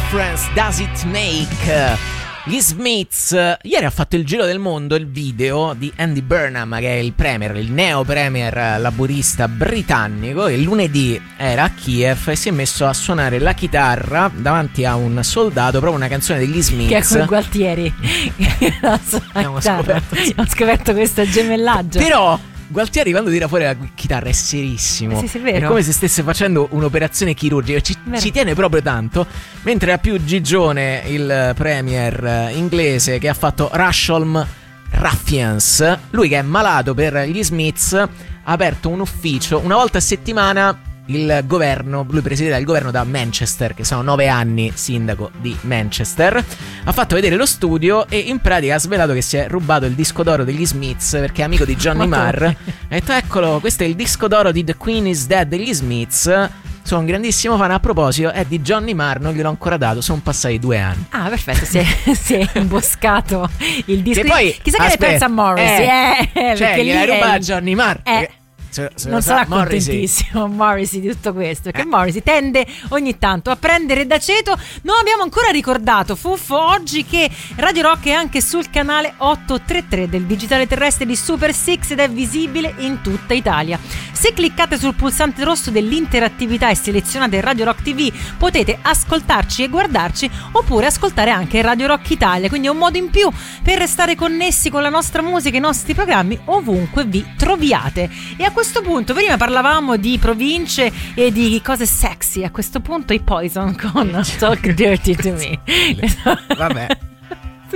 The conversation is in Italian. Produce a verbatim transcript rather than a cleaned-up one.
difference does it make? Gli Smiths. Ieri ha fatto il giro del mondo il video di Andy Burnham, che è il premier, il neo premier laburista britannico, e lunedì era a Kiev e si è messo a suonare la chitarra davanti a un soldato, proprio una canzone degli Smiths, che è come Gualtieri. Abbiamo scoperto, sì. Ho scoperto questo gemellaggio. Però Gualtieri quando tira fuori la chitarra è serissimo, sì, sì, è vero. È come se stesse facendo un'operazione chirurgica, ci, ci tiene proprio tanto. Mentre ha più Gigione il premier inglese, che ha fatto Rusholme Ruffians, lui che è malato per gli Smiths, ha aperto un ufficio una volta a settimana. Il governo, lui presiede il governo da Manchester, che sono nove anni sindaco di Manchester, ha fatto vedere lo studio e in pratica ha svelato che si è rubato il disco d'oro degli Smiths perché è amico di Johnny Marr. Ha detto: eccolo, questo è il disco d'oro di The Queen is Dead degli Smiths. Sono un grandissimo fan. A proposito, è di Johnny Marr, non gliel'ho ancora dato, sono passati due anni. Ah, perfetto, si è, si è imboscato il disco. Che poi, chissà che ne pensa a Morrissey, eh, eh, cioè gliel'hai rubato a Johnny Marr. Eh. Se, se non sa, sarà Morrissey. contentissimo Morrissey di tutto questo, perché eh. Morrissey tende ogni tanto a prendere d'aceto. Non abbiamo ancora ricordato, Fuffo, oggi che Radio Rock è anche sul canale ottocentotrentatré del digitale terrestre di Super Six ed è visibile in tutta Italia. Se cliccate sul pulsante rosso dell'interattività e selezionate Radio Rock T V, potete ascoltarci e guardarci, oppure ascoltare anche Radio Rock Italia, quindi è un modo in più per restare connessi con la nostra musica e i nostri programmi ovunque vi troviate. E a questo punto, prima parlavamo di province e di cose sexy, a questo punto i Poison con Talk Dirty to Me. Vabbè.